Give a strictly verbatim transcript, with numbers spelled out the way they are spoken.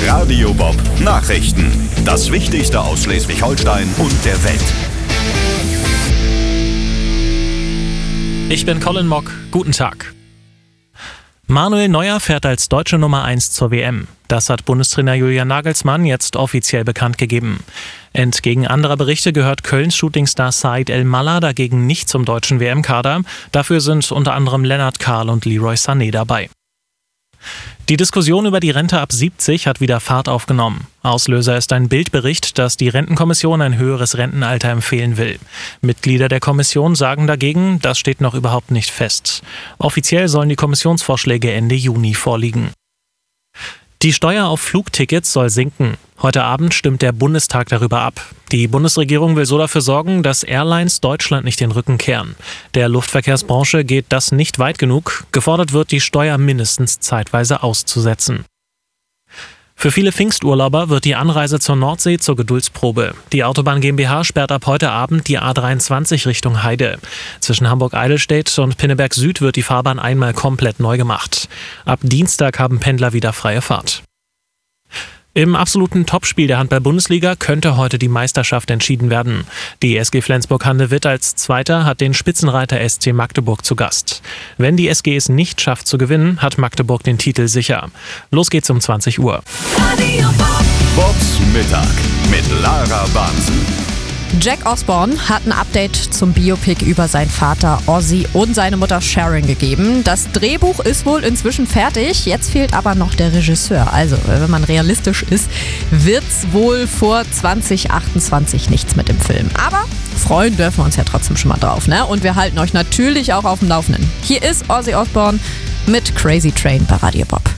Radio Bob Nachrichten. Das Wichtigste aus Schleswig-Holstein und der Welt. Ich bin Colin Mock. Guten Tag. Manuel Neuer fährt als deutsche Nummer eins zur W M. Das hat Bundestrainer Julian Nagelsmann jetzt offiziell bekannt gegeben. Entgegen anderer Berichte gehört Kölns Shootingstar Said El-Mallah dagegen nicht zum deutschen W M-Kader. Dafür sind unter anderem Lennart Kahl und Leroy Sané dabei. Die Diskussion über die Rente ab siebzig hat wieder Fahrt aufgenommen. Auslöser ist ein Bildbericht, dass die Rentenkommission ein höheres Rentenalter empfehlen will. Mitglieder der Kommission sagen dagegen, das steht noch überhaupt nicht fest. Offiziell sollen die Kommissionsvorschläge Ende Juni vorliegen. Die Steuer auf Flugtickets soll sinken. Heute Abend stimmt der Bundestag darüber ab. Die Bundesregierung will so dafür sorgen, dass Airlines Deutschland nicht den Rücken kehren. Der Luftverkehrsbranche geht das nicht weit genug. Gefordert wird, die Steuer mindestens zeitweise auszusetzen. Für viele Pfingsturlauber wird die Anreise zur Nordsee zur Geduldsprobe. Die Autobahn GmbH sperrt ab heute Abend die A dreiundzwanzig Richtung Heide. Zwischen Hamburg-Eidelstedt und Pinneberg Süd wird die Fahrbahn einmal komplett neu gemacht. Ab Dienstag haben Pendler wieder freie Fahrt. Im absoluten Topspiel der Handball-Bundesliga könnte heute die Meisterschaft entschieden werden. Die S G Flensburg-Handewitt als Zweiter hat den Spitzenreiter S C Magdeburg zu Gast. Wenn die S G es nicht schafft zu gewinnen, hat Magdeburg den Titel sicher. Los geht's um zwanzig Uhr. Bobs Mittag mit Lara Bahnsen. Jack Osbourne hat ein Update zum Biopic über seinen Vater Ozzy und seine Mutter Sharon gegeben. Das Drehbuch ist wohl inzwischen fertig, jetzt fehlt aber noch der Regisseur. Also, wenn man realistisch ist, wird's wohl vor zwanzig achtundzwanzig nichts mit dem Film. Aber freuen dürfen wir uns ja trotzdem schon mal drauf, ne? Und wir halten euch natürlich auch auf dem Laufenden. Hier ist Ozzy Osbourne mit Crazy Train bei Radio Bob.